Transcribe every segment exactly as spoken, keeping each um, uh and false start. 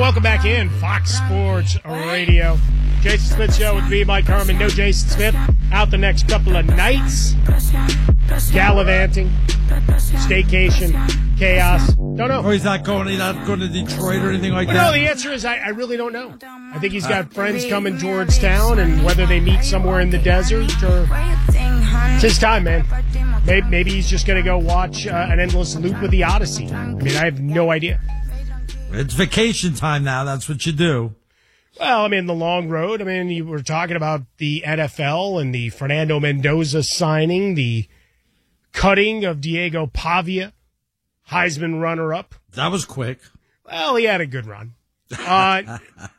welcome back in Fox Sports Radio. Jason Smith Show with me, Mike Harmon. No Jason Smith out the next couple of nights. Gallivanting, staycation, chaos. Don't know. Oh, he's not going. He's not going to Detroit or anything like well, that. No, the answer is I, I really don't know. I think he's got uh, friends coming towards town, and whether they meet somewhere in the desert or it's his time, man. Maybe, maybe he's just going to go watch uh, an endless loop of the Odyssey. I mean, I have no idea. It's vacation time now. That's what you do. Well, I mean, the long road. I mean, you were talking about the N F L and the Fernando Mendoza signing, the cutting of Diego Pavia, Heisman runner-up. That was quick. Well, he had a good run. Uh,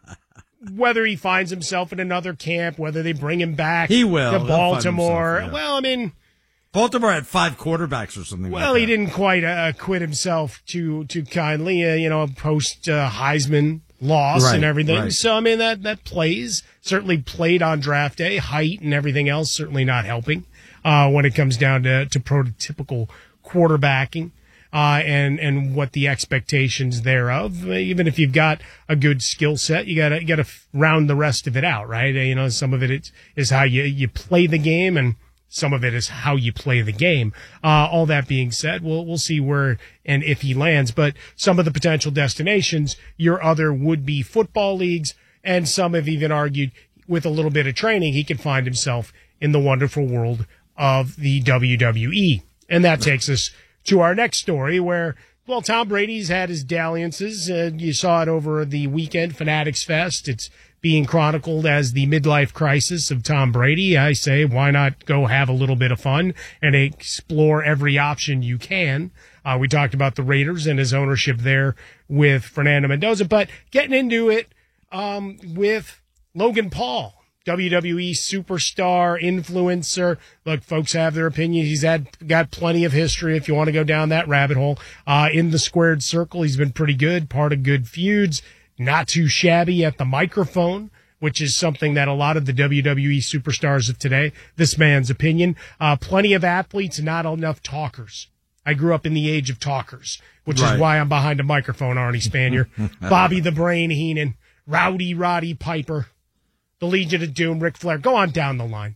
whether he finds himself in another camp, whether they bring him back he will. to Baltimore. Himself, yeah. Well, I mean... Baltimore had five quarterbacks or something well, like he didn't quite uh, acquit himself too too kindly, uh, you know, post uh, Heisman loss right, and everything. Right. So, I mean, that, that plays. Certainly played on draft day. Height and everything else certainly not helping uh, when it comes down to, to prototypical quarterbacking uh, and, and what the expectations thereof. Even if you've got a good skill set, you got to you got to round the rest of it out, right? You know, some of it is, is how you, you play the game, and some of it is how you play the game. Uh, all that being said, we'll, we'll see where and if he lands. But some of the potential destinations, your other would-be football leagues, and some have even argued with a little bit of training, he could find himself in the wonderful world of the W W E. And that takes us to our next story where, well, Tom Brady's had his dalliances. Uh, you saw it over the weekend, Fanatics Fest. It's being chronicled as the midlife crisis of Tom Brady. I say, why not go have a little bit of fun and explore every option you can? Uh, we talked about the Raiders and his ownership there with Fernando Mendoza, but getting into it um, with Logan Paul, W W E superstar, influencer. Look, folks have their opinions. He's had got plenty of history if you want to go down that rabbit hole. Uh, in the squared circle, he's been pretty good, part of good feuds. Not too shabby at the microphone, which is something that a lot of the W W E superstars of today, this man's opinion, uh, plenty of athletes, not enough talkers. I grew up in the age of talkers, which right. is why I'm behind a microphone, Arnie Spanier. Bobby the Brain Heenan, Rowdy Roddy Piper, the Legion of Doom, Ric Flair. Go on down the line.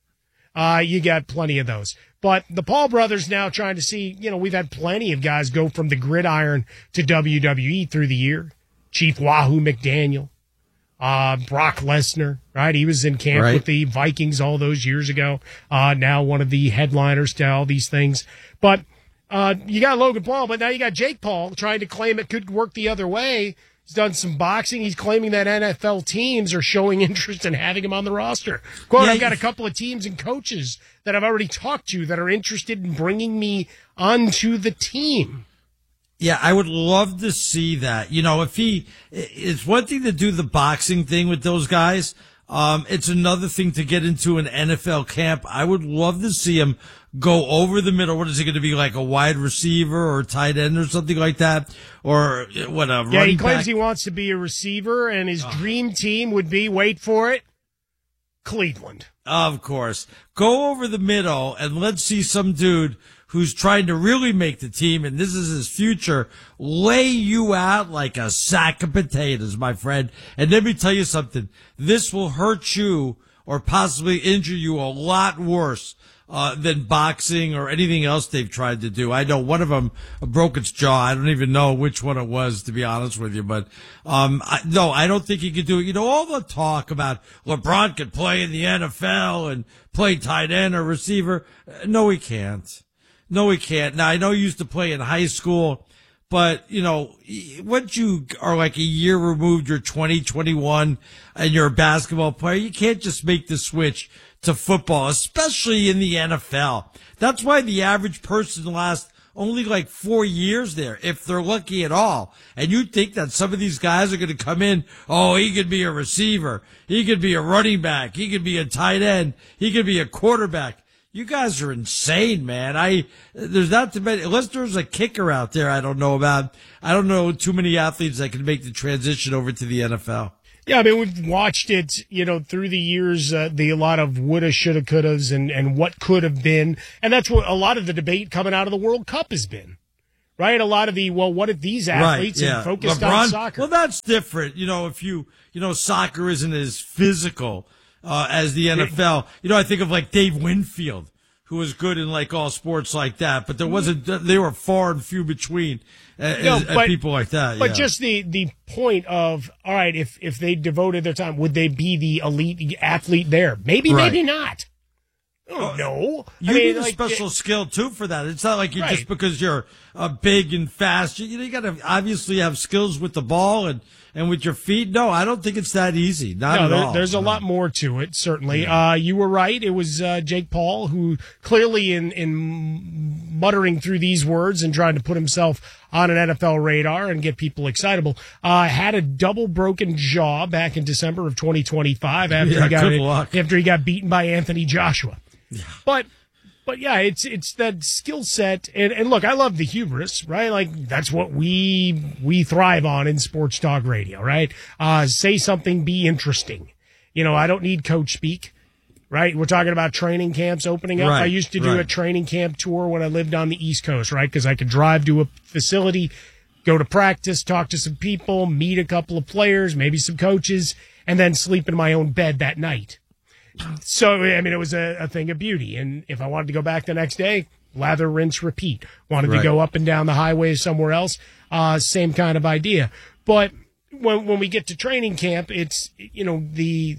Uh, you got plenty of those. But the Paul brothers now trying to see, you know, we've had plenty of guys go from the gridiron to W W E through the year. Chief Wahoo McDaniel, uh, Brock Lesnar, right? He was in camp right. with the Vikings all those years ago. Uh, now one of the headliners to all these things. But uh, you got Logan Paul, but now you got Jake Paul trying to claim it could work the other way. He's done some boxing. He's claiming that N F L teams are showing interest in having him on the roster. Quote, yeah, I've got a couple of teams and coaches that I've already talked to that are interested in bringing me onto the team. Yeah, I would love to see that. You know, if he, it's one thing to do the boxing thing with those guys. Um, it's another thing to get into an N F L camp. I would love to see him go over the middle. What is he going to be, like a wide receiver or tight end or something like that? Or what, a running back? Yeah, he claims he wants to be a receiver, and his oh. dream team would be, wait for it, Cleveland. Of course. Go over the middle and let's see some dude who's trying to really make the team, and this is his future, lay you out like a sack of potatoes, my friend. And let me tell you something. This will hurt you or possibly injure you a lot worse uh than boxing or anything else they've tried to do. I know one of them broke its jaw. I don't even know which one it was, to be honest with you. But um I, no, I don't think he could do it. You know, all the talk about LeBron could play in the N F L and play tight end or receiver. No, he can't. No, he can't. Now, I know he used to play in high school, but, you know, once you are like a year removed, you're twenty, twenty-one, and you're a basketball player, you can't just make the switch to football, especially in the N F L. That's why the average person lasts only like four years there, if they're lucky at all. And you'd think that some of these guys are going to come in, oh, he could be a receiver, he could be a running back, he could be a tight end, he could be a quarterback. You guys are insane, man. I, there's not too many, unless there's a kicker out there I don't know about. I don't know too many athletes that can make the transition over to the N F L. Yeah, I mean, we've watched it, you know, through the years, uh, the a lot of woulda, shoulda, couldas, and, and what could have been. And that's what a lot of the debate coming out of the World Cup has been, right? A lot of the, well, what if these athletes right, yeah. and focused LeBron, on soccer? Well, that's different. You know, if you, you know, soccer isn't as physical uh, as the N F L. You know, I think of like Dave Winfield, who was good in like all sports like that, but there wasn't, they were far and few between uh, no, as, but, as people like that. But yeah. just the, the point of, all right, if, if they devoted their time, would they be the elite athlete there? Maybe, right. maybe not. Oh, no. You I mean, need a like, special it, skill too for that. It's not like you right. just because you're uh, big and fast. You, you got to obviously have skills with the ball and, and with your feet. No, I don't think it's that easy. Not no, at there, all. There's a no. lot more to it, certainly. Yeah. Uh, you were right. It was uh, Jake Paul who clearly in, in muttering through these words and trying to put himself on an N F L radar and get people excitable, uh, had a double broken jaw back in December of twenty twenty-five after yeah, he got good it, luck. after he got beaten by Anthony Joshua. Yeah. But But yeah, it's it's that skill set, and, and look, I love the hubris, right? Like that's what we we thrive on in sports talk radio, right? Uh, say something, be interesting. You know, I don't need coach speak, right? We're talking about training camps opening up. Right, I used to do right. a training camp tour when I lived on the East Coast, right? Because I could drive to a facility, go to practice, talk to some people, meet a couple of players, maybe some coaches, and then sleep in my own bed that night. So, I mean, it was a, a thing of beauty. And if I wanted to go back the next day, lather, rinse, repeat. Wanted right. to go up and down the highway somewhere else, uh, same kind of idea. But when when we get to training camp, it's, you know, the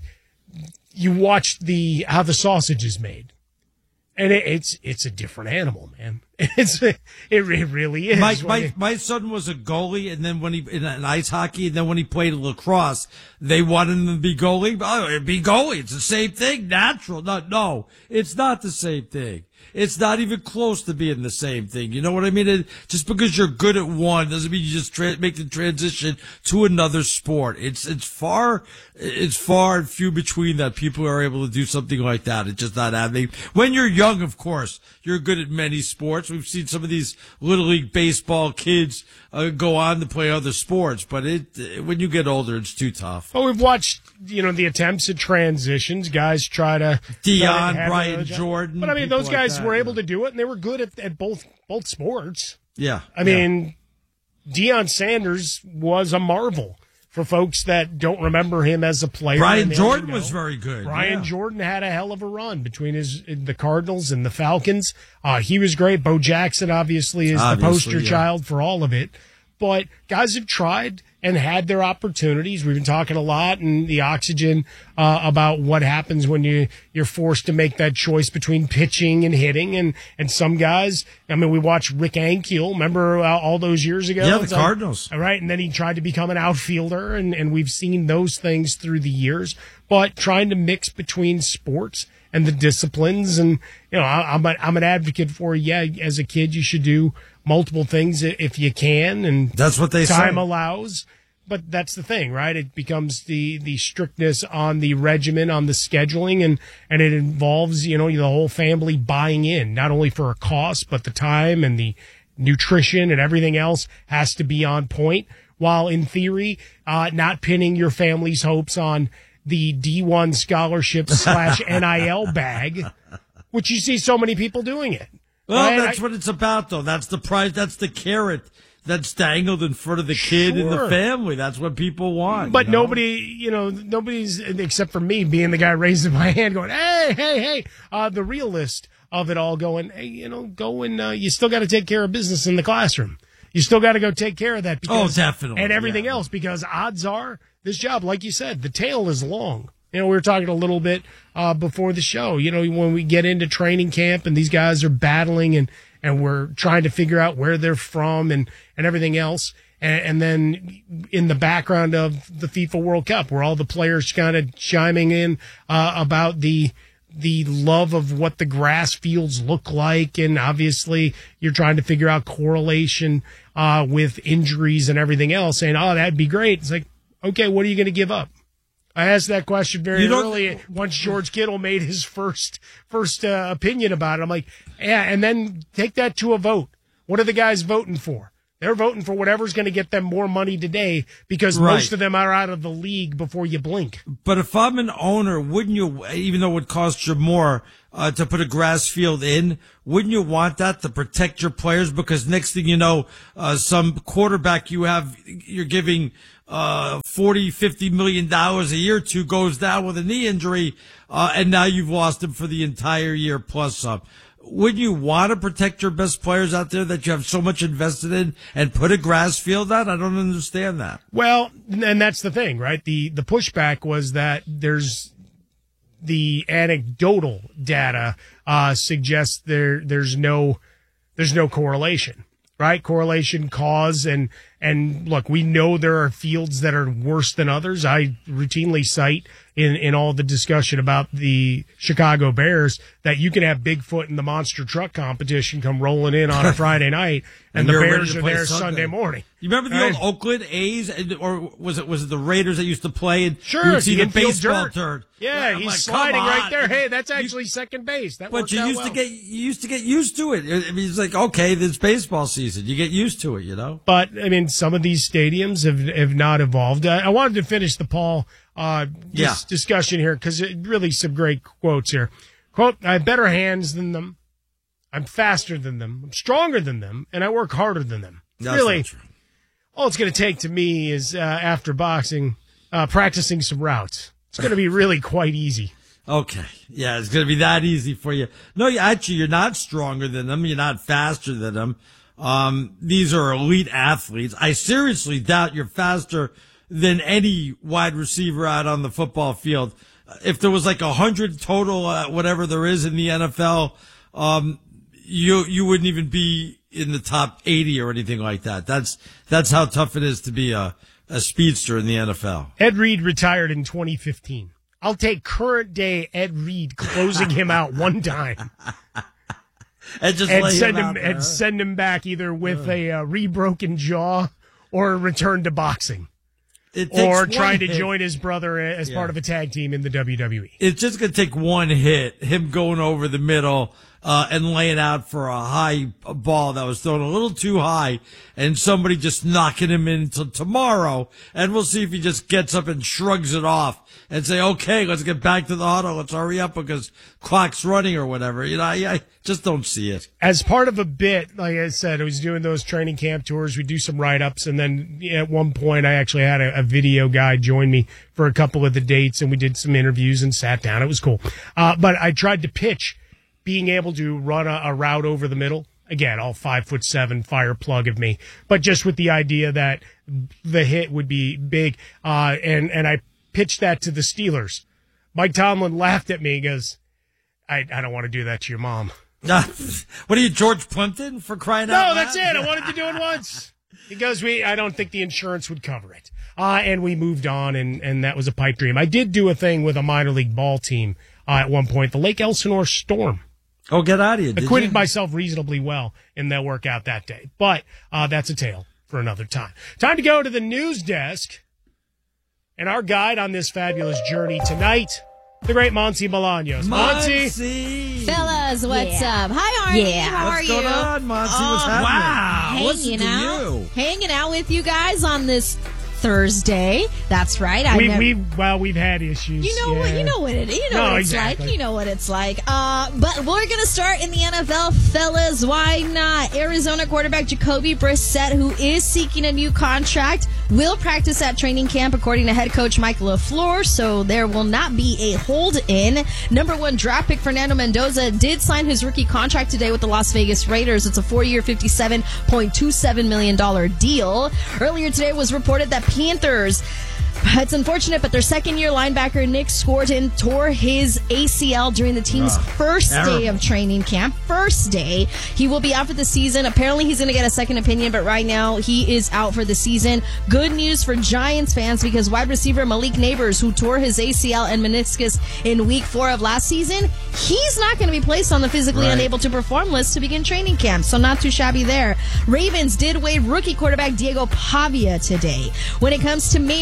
you watch the how the sausage is made. And it, it's it's a different animal, man. It's it, it really is. My my, my son was a goalie, and then when he in, in ice hockey, and then when he played lacrosse, they wanted him to be goalie. Oh, it'd be goalie. It's the same thing. Natural. Not no. It's not the same thing. It's not even close to being the same thing. You know what I mean? It, just because you're good at one doesn't mean you just tra- make the transition to another sport. It's it's far it's far and few between that people are able to do something like that. It's just not happening. When you're young, of course, you're good at many sports. We've seen some of these little league baseball kids uh, go on to play other sports, but it when you get older, it's too tough. Well, we've watched, you know, the attempts at transitions. Guys try to Deion, try to Brian Jordan. But I mean, those like guys that, were yeah. able to do it, and they were good at, at both both sports. Yeah, I mean, Deion Sanders was a marvel for folks that don't remember him as a player. Brian and Jordan know. was very good. Brian yeah. Jordan had a hell of a run between his the Cardinals and the Falcons. Uh, he was great. Bo Jackson obviously is Obviously, the poster yeah. child for all of it. But guys have tried and had their opportunities. We've been talking a lot in the Oxygen uh, about what happens when you you're forced to make that choice between pitching and hitting. And and some guys, I mean, we watched Rick Ankiel. Remember uh, all those years ago? Yeah, the It's like, Cardinals. all right, and then he tried to become an outfielder, and and we've seen those things through the years. But trying to mix between sports and the disciplines, and you know, I, I'm a, I'm an advocate for yeah. As a kid, you should do multiple things if you can, and that's what they time say. allows. But that's the thing, right? It becomes the the strictness on the regimen, on the scheduling, and and it involves, you know, the whole family buying in, not only for a cost, but the time and the nutrition and everything else has to be on point. While in theory, uh, not pinning your family's hopes on the D one scholarship slash N I L bag, which you see so many people doing it. Well, right? that's I, what it's about, though. That's the prize. That's the carrot that's dangled in front of the kid Sure. and the family. That's what people want. But you know? nobody, you know, nobody's, except for me being the guy raising my hand going, hey, hey, hey, uh, the realist of it all going, hey, you know, go and, uh, you still got to take care of business in the classroom. You still got to go take care of that. Because, oh, definitely. And everything yeah. else, because odds are this job, like you said, the tail is long. You know, we were talking a little bit uh, before the show, you know, when we get into training camp and these guys are battling and, and we're trying to figure out where they're from and, and everything else. And, and then in the background of the FIFA World Cup, where all the players kind of chiming in uh, about the the love of what the grass fields look like. And obviously you're trying to figure out correlation uh, with injuries and everything else, saying, oh, that'd be great. It's like, okay, what are you going to give up? I asked that question very early once George Kittle made his first first uh, opinion about it. I'm like, yeah, and then take that to a vote. What are the guys voting for? They're voting for whatever's going to get them more money today because Right. most of them are out of the league before you blink. But if I'm an owner, wouldn't you, even though it would cost you more uh, to put a grass field in, wouldn't you want that to protect your players? Because next thing you know, uh, some quarterback you have, you're giving uh, forty, fifty million dollars a year to goes down with a knee injury, uh, and now you've lost him for the entire year plus some. Wouldn't you want to protect your best players out there that you have so much invested in and put a grass field out? I don't understand that. Well, and that's the thing, right? The the pushback was that there's the anecdotal data uh, suggests there there's no there's no correlation, right? Correlation, cause, and and look, we know there are fields that are worse than others. I routinely cite in in all the discussion about the Chicago Bears that you can have Bigfoot in the monster truck competition come rolling in on a Friday night, and, And the you're ready Bears to are play there Sunday. Sunday morning. You remember the Right. old Oakland A's, and, or was it was it the Raiders that used to play? And Sure, you would see the the infield baseball dirt. turd. Yeah, I'm he's like, come sliding right on. there. Hey, that's You- actually second base. That But worked you out used well. to get you used to get used to it. I mean, it's like, okay, this baseball season, you get used to it, you know. But I mean, some of these stadiums have have not evolved. I, I wanted to finish the Paul uh, dis- Yeah. discussion here because it really some great quotes here. Quote: "I have better hands than them. I'm faster than them. I'm stronger than them, and I work harder than them." That's really, not true. all it's going to take to me is uh, after boxing, uh, practicing some routes. It's going to be really quite easy. Okay. Yeah, it's going to be that easy for you. No, you, actually, you're not stronger than them. You're not faster than them. Um, these are elite athletes. I seriously doubt you're faster than any wide receiver out on the football field. If there was like a hundred total, uh, whatever there is in the N F L, um, you, you wouldn't even be in the top eighty or anything like that. That's, that's how tough it is to be a, a speedster in the N F L. Ed Reed retired in twenty fifteen. I'll take current day Ed Reed closing him out one time. And just and lay send him, him out there. and send him back either with a uh, rebroken jaw or a return to boxing, It takes or one trying to hit. join his brother as Yeah. part of a tag team in the W W E. It's just going to take one hit, him going over the middle uh, and laying out for a high ball that was thrown a little too high, and somebody just knocking him in until tomorrow, and we'll see if he just gets up and shrugs it off and say, okay, let's get back to the huddle. Let's hurry up because clock's running or whatever. You know, I, I just don't see it. As part of a bit, like I said, I was doing those training camp tours. We do some write-ups, and then at one point I actually had a, a video guy join me for a couple of the dates, and we did some interviews and sat down. It was cool. Uh, but I tried to pitch being able to run a, a route over the middle. Again, all five foot seven fire plug of me, but just with the idea that the hit would be big. Uh, and, and I pitched that to the Steelers. Mike Tomlin laughed at me and goes, I, I don't want to do that to your mom. What are you, George Plimpton, for crying out No, loud? that's it. I wanted to do it once. Because we, I don't think the insurance would cover it. Uh, and we moved on, and, and that was a pipe dream. I did do a thing with a minor league ball team uh, at one point, the Lake Elsinore Storm. Oh, get out of here. Did Acquitted you? myself reasonably well in that workout that day. But uh, that's a tale for another time. Time to go to the news desk. And our guide on this fabulous journey tonight, the great Monty Bolaños. Monty. Monty. Fellas, what's Yeah. up? Hi, Arnie. Yeah. How What's are going you? on, Monty? Oh, What's happening? Wow. Listen Hanging to out. you. Hanging out with you guys on this Thursday. That's right. I We, never, we, well, we've had issues. You know what? yeah. You know what it. You know No, what it's exactly. like. You know what it's like. Uh, but we're gonna start in the N F L, fellas. Why not? Arizona quarterback Jacoby Brissett, who is seeking a new contract, will practice at training camp, according to head coach Mike LaFleur. So there will not be a hold-in. Number one draft pick Fernando Mendoza did sign his rookie contract today with the Las Vegas Raiders. It's a four-year, fifty-seven point two seven million dollars deal. Earlier today, it was reported that Panthers. It's unfortunate, but their second-year linebacker, Nick Scorton, tore his A C L during the team's Oh, first terrible. day of training camp. First day. He will be out for the season. Apparently, he's going to get a second opinion, but right now, he is out for the season. Good news for Giants fans, because wide receiver Malik Neighbors, who tore his A C L and meniscus in week four of last season, he's not going to be placed on the physically Right. unable to perform list to begin training camp, so not too shabby there. Ravens did waive rookie quarterback Diego Pavia today. When it comes to Major League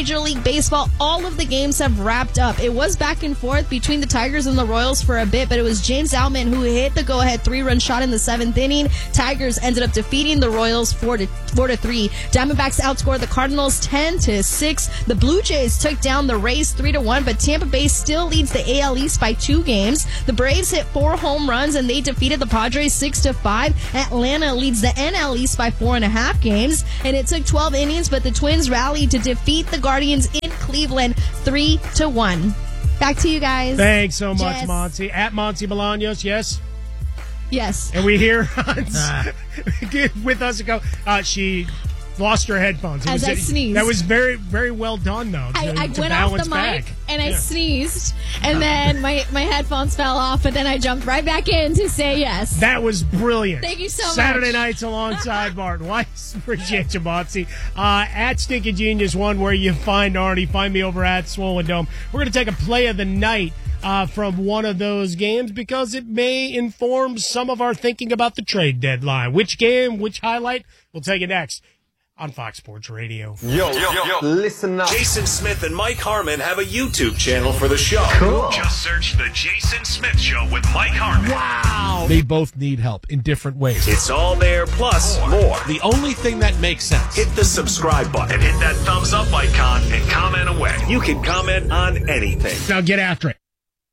Baseball, all of the games have wrapped up. It was back and forth between the Tigers and the Royals for a bit, but it was James Outman who hit the go-ahead three-run shot in the seventh inning. Tigers ended up defeating the Royals four to four to three. Diamondbacks outscored the Cardinals ten to six. The Blue Jays took down the Rays three to one, but Tampa Bay still leads the A L East by two games. The Braves hit four home runs and they defeated the Padres six to five. Atlanta leads the N L East by four and a half games, and it took twelve innings, but the Twins rallied to defeat the Guardians in Cleveland three to one. Back to you guys. Thanks so much, Jess. Monty. At Monty Bolaños, yes? Yes. And we hear Hans with us ago. Uh, she lost her headphones. It As was, I sneezed. That was very, very well done, though. I, to, I to went off the balance mic back. and I Yeah. sneezed, and then my, my headphones fell off, but then I jumped right back in to say yes. That was brilliant. Thank you so much. Saturday nights alongside Martin Weiss. Appreciate you, Monty. Uh, at Stinky Genius One, where you find Arnie. Find me over at Swollen Dome. We're going to take a play of the night uh, from one of those games because it may inform some of our thinking about the trade deadline. Which game, which highlight? We'll take it next on Fox Sports Radio. Yo, yo, yo, listen up. Jason Smith and Mike Harmon have a YouTube channel for the show. Cool. Just search The Jason Smith Show with Mike Harmon. Wow. They both need help in different ways. It's all there, plus more. The only thing that makes sense. Hit the subscribe button and hit that thumbs up icon and comment away. You can comment on anything. Now get after it.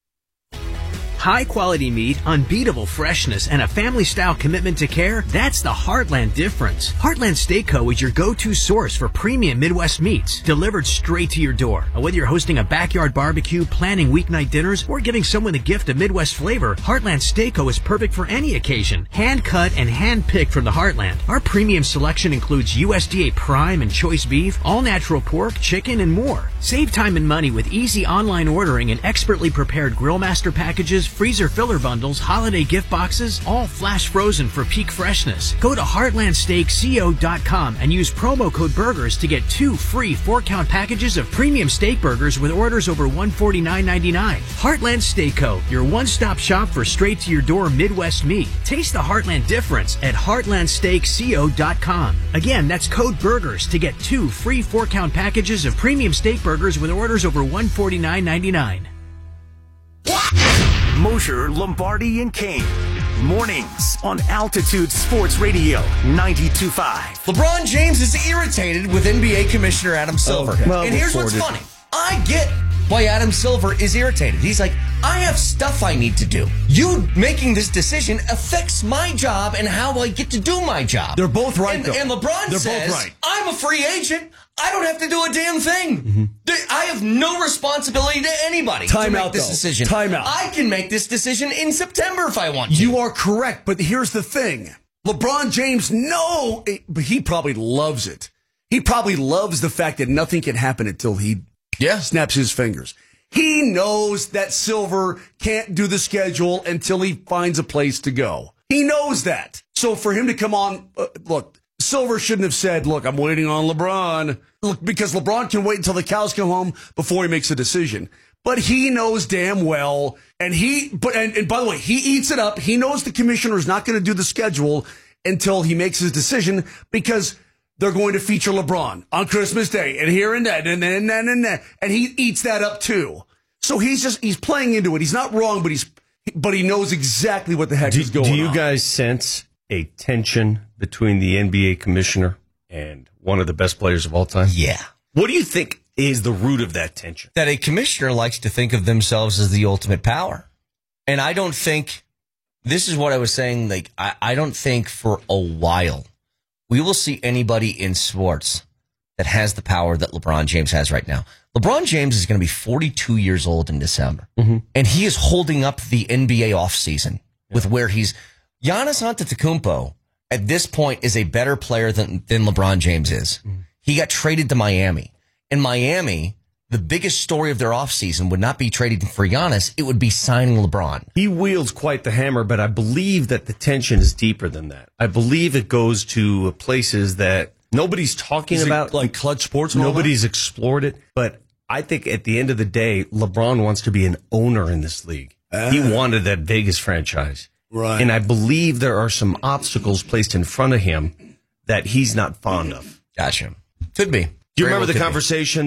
High quality meat, unbeatable freshness, and a family style commitment to care, that's the Heartland difference. Heartland Steak Co. is your go-to source for premium Midwest meats, delivered straight to your door. Whether you're hosting a backyard barbecue, planning weeknight dinners, or giving someone the gift of Midwest flavor, Heartland Steak Co. is perfect for any occasion. Hand cut and hand picked from the Heartland. Our premium selection includes U S D A prime and choice beef, all natural pork, chicken, and more. Save time and money with easy online ordering and expertly prepared grill master packages, freezer filler bundles, holiday gift boxes, all flash frozen for peak freshness. Go to heartland steak co dot com and use promo code BURGERS to get two free four-count packages of premium steak burgers with orders over one hundred forty-nine ninety-nine. Heartland Steak Co., your one-stop shop for straight-to-your-door Midwest meat. Taste the Heartland difference at heartland steak co dot com. Again, that's code BURGERS to get two free four-count packages of premium steak burgers with orders over one hundred forty-nine ninety-nine. Mosher, Lombardi, and Kane. Mornings on Altitude Sports Radio ninety-two point five. LeBron James is irritated with N B A Commissioner Adam Silver. Okay. Well, and here's what's reported. funny. I get why Adam Silver is irritated. He's like, I have stuff I need to do. You making this decision affects my job and how I get to do my job. They're both right, And, though. and LeBron They're says, both right. I'm a free agent. I don't have to do a damn thing. Mm-hmm. Th- I have no responsibility to anybody Time to make out, this though. decision. Time out. I can make this decision in September if I want to. You are correct, but here's the thing. LeBron James, no, but he probably loves it. He probably loves the fact that nothing can happen until he Yeah. snaps his fingers. He knows that Silver can't do the schedule until he finds a place to go. He knows that. So for him to come on, uh, look, Silver shouldn't have said, look, I'm waiting on LeBron. Look, because LeBron can wait until the cows come home before he makes a decision. But he knows damn well, and he, but, and, and by the way, he eats it up. He knows the commissioner is not going to do the schedule until he makes his decision because they're going to feature LeBron on Christmas Day and here and that and then and, and, and, and he eats that up too. So he's just, he's playing into it. He's not wrong, but he's, but he knows exactly what the heck Do, is going on. do you guys sense a tension between the N B A commissioner and one of the best players of all time? Yeah. What do you think is the root of that tension? That a commissioner likes to think of themselves as the ultimate power. And I don't think, this is what I was saying, like, I, I don't think for a while we will see anybody in sports that has the power that LeBron James has right now. LeBron James is going to be forty-two years old in December, mm-hmm. and he is holding up the N B A offseason yeah. with where he's, Giannis Antetokounmpo at this point is a better player than, than LeBron James is. Mm-hmm. He got traded to Miami. In Miami, the biggest story of their offseason would not be trading for Giannis. It would be signing LeBron. He wields quite the hammer, but I believe that the tension is deeper than that. I believe it goes to places that nobody's talking Is it about. like Clutch Sports and all Nobody's that? explored it. But I think at the end of the day, LeBron wants to be an owner in this league. Uh, he wanted that Vegas franchise. Right. And I believe there are some obstacles placed in front of him that he's not fond of. Gotcha. Could be. Do you Very remember well the could be. conversation that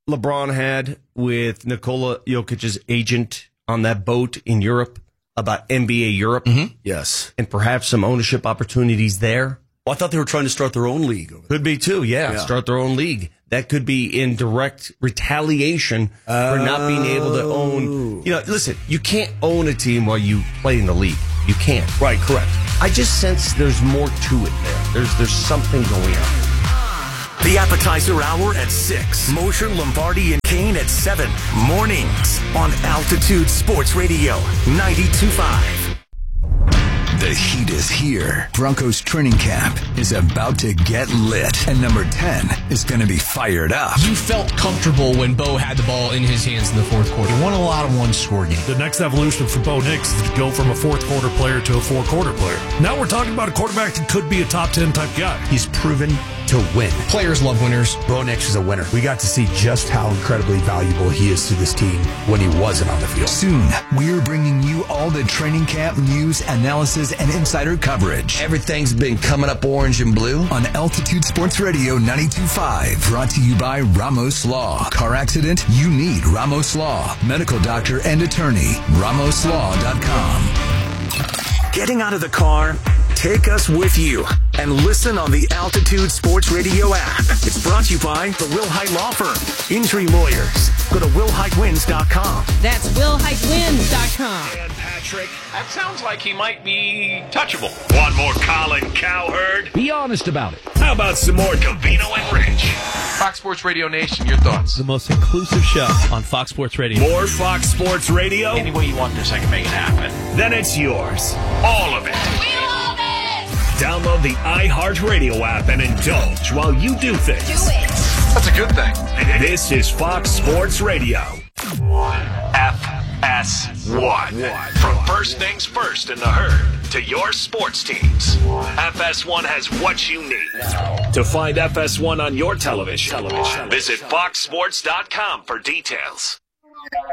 LeBron had with Nikola Jokic's agent on that boat in Europe about N B A Europe? Mm-hmm. Yes. And perhaps some ownership opportunities there? Well, I thought they were trying to start their own league. Over there. Could be too, yeah, Yeah. Start their own league. That could be in direct retaliation for not being able to own. You know, listen, you can't own a team while you play in the league. You can't. Right, correct. I just sense there's more to it there. There's there's something going on. The appetizer hour at six. Mosher, Lombardi, and Kane at seven. Mornings on Altitude Sports Radio ninety-two point five. The heat is here. Broncos training camp is about to get lit. And number ten is going to be fired up. You felt comfortable when Bo had the ball in his hands in the fourth quarter. You won a lot of one-score games. The next evolution for Bo Nix is to go from a fourth-quarter player to a four-quarter player. Now we're talking about a quarterback that could be a top ten type guy. He's proven to win. Players love winners. Bo Nix is a winner. We got to see just how incredibly valuable he is to this team when he wasn't on the field. Soon, we're bringing you all the training camp news, analysis, and insider coverage. Everything's been coming up orange and blue. On Altitude Sports Radio ninety-two point five. Brought to you by Ramos Law. Car accident? You need Ramos Law. Medical doctor and attorney. ramos law dot com. Getting out of the car? Take us with you and listen on the Altitude Sports Radio app. It's brought to you by the Will Height Law Firm. Injury lawyers. Go to will height wins dot com. That's will height wins dot com. And Patrick, that sounds like he might be touchable. Want more Colin Cowherd? Be honest about it. How about some more Covino and Rich? Fox Sports Radio Nation, your thoughts? The most inclusive show on Fox Sports Radio. More Fox Sports Radio? Any way you want this, I can make it happen. Then it's yours. All of it. We love it! Download the iHeartRadio app and indulge while you do things. Do it. That's a good thing. This is Fox Sports Radio. F S one. From first things first in the herd to your sports teams, F S one has what you need. To find F S one on your television, television. visit fox sports dot com for details.